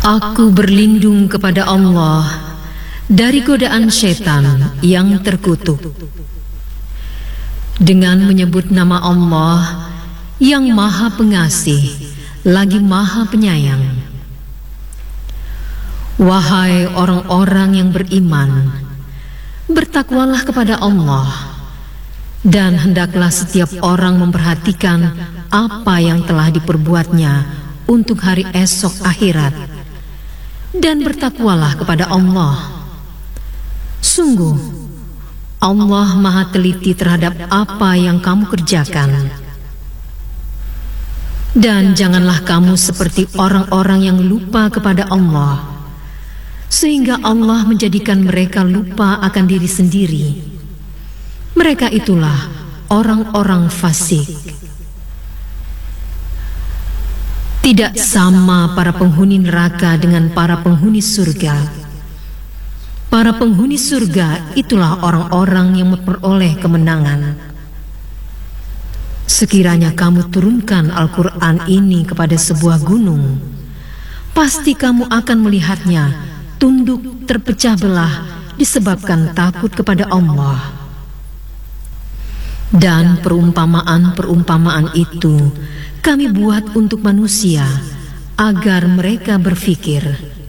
Aku berlindung kepada Allah dari godaan setan yang terkutuk. Dengan menyebut nama Allah yang Maha Pengasih lagi Maha Penyayang. Wahai orang-orang yang beriman, bertakwalah kepada Allah, dan hendaklah setiap orang memperhatikan apa yang telah diperbuatnya untuk hari esok akhirat, dan bertakwalah kepada Allah. Sungguh, Allah Maha teliti terhadap apa yang kamu kerjakan. Dan janganlah kamu seperti orang-orang yang lupa kepada Allah, sehingga Allah menjadikan mereka lupa akan diri sendiri. Mereka itulah orang-orang fasik. Tidak sama para penghuni neraka dengan para penghuni surga. Para penghuni surga itulah orang-orang yang memperoleh kemenangan. Sekiranya kamu turunkan Al-Quran ini kepada sebuah gunung, pasti kamu akan melihatnya tunduk terpecah belah disebabkan takut kepada Allah. Dan perumpamaan-perumpamaan itu kami buat untuk manusia agar mereka berfikir.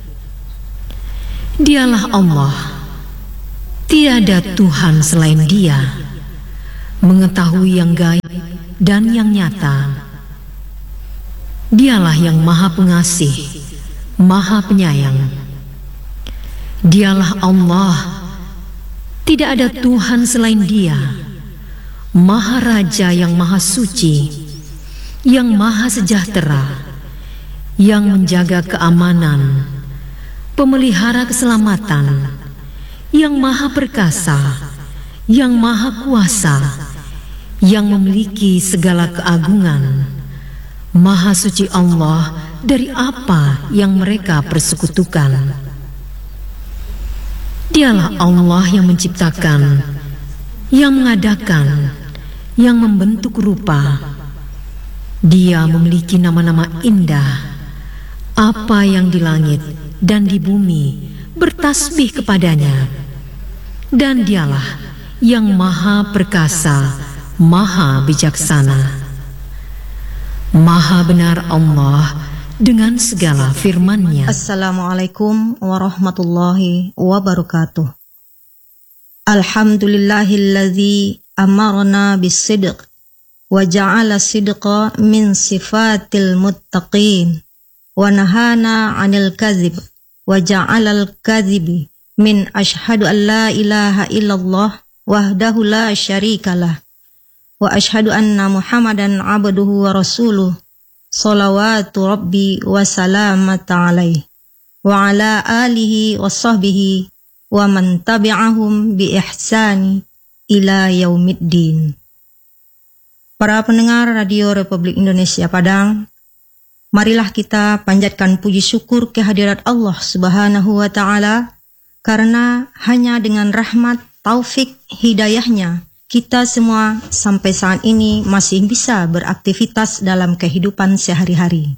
Dialah Allah, tiada Tuhan selain Dia, mengetahui yang gaib dan yang nyata. Dialah yang Maha Pengasih, Maha Penyayang. Dialah Allah, tidak ada Tuhan selain Dia, Maha Raja yang Maha Suci, yang Maha Sejahtera, yang menjaga keamanan, pemelihara keselamatan, yang Maha Perkasa, yang Maha Kuasa, yang memiliki segala keagungan. Maha suci Allah dari apa yang mereka persekutukan. Dialah Allah yang menciptakan, yang mengadakan, yang membentuk rupa. Dia memiliki nama-nama indah. Apa yang di langit dan di bumi bertasbih kepadanya. Dan dialah yang Maha Perkasa, Maha Bijaksana. Maha benar Allah dengan segala firman-Nya. Assalamualaikum warahmatullahi wabarakatuh. Alhamdulillahilladzi amarna bis-sidq wa ja'ala sidqa min sifatil muttaqin wa nahana 'anil kadzib wa ja'ala al-kadzibi min asyhadu an la ilaha illallah wahdahu la syarikalah wa asyhadu anna Muhammadan abduhu wa rasuluh salawatu rabbi wa salamata alaih wa ala alihi wa sahbihi wa man tabi'ahum bi ihsani ila yaumiddin. Para pendengar Radio Republik Indonesia Padang, marilah kita panjatkan puji syukur kehadirat Allah Subhanahu wa Ta'ala, karena hanya dengan rahmat, taufik, hidayahnya kita semua sampai saat ini masih bisa beraktivitas dalam kehidupan sehari-hari.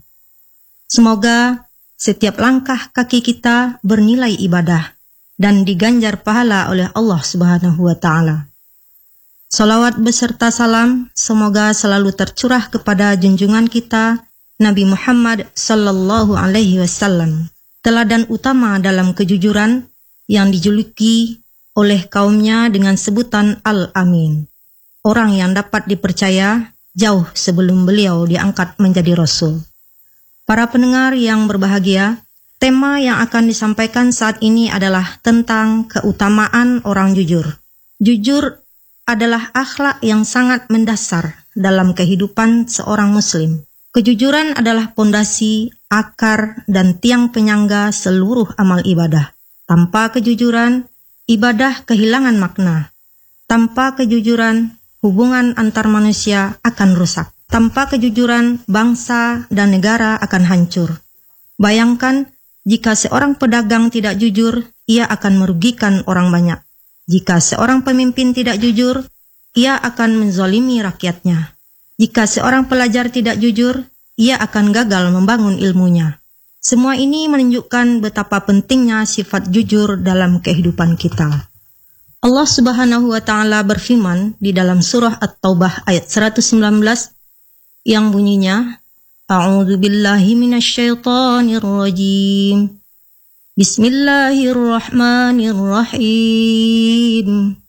Semoga setiap langkah kaki kita bernilai ibadah dan diganjar pahala oleh Allah Subhanahu wa Ta'ala. Salawat beserta salam semoga selalu tercurah kepada junjungan kita Nabi Muhammad sallallahu alaihi wasallam, teladan utama dalam kejujuran yang dijuluki oleh kaumnya dengan sebutan Al-Amin, orang yang dapat dipercaya jauh sebelum beliau diangkat menjadi Rasul. Para pendengar yang berbahagia, tema yang akan disampaikan saat ini adalah tentang keutamaan orang jujur. Jujur adalah akhlak yang sangat mendasar dalam kehidupan seorang muslim. Kejujuran adalah pondasi, akar, dan tiang penyangga seluruh amal ibadah. Tanpa kejujuran, ibadah kehilangan makna. Tanpa kejujuran, hubungan antar manusia akan rusak. Tanpa kejujuran, bangsa dan negara akan hancur. Bayangkan, jika seorang pedagang tidak jujur, ia akan merugikan orang banyak. Jika seorang pemimpin tidak jujur, ia akan menzalimi rakyatnya. Jika seorang pelajar tidak jujur, ia akan gagal membangun ilmunya. Semua ini menunjukkan betapa pentingnya sifat jujur dalam kehidupan kita. Allah Subhanahu wa Ta'ala berfirman di dalam surah At-Taubah ayat 119 yang bunyinya, A'udzu billahi minasyaitonir rajim. Bismillahirrahmanirrahim.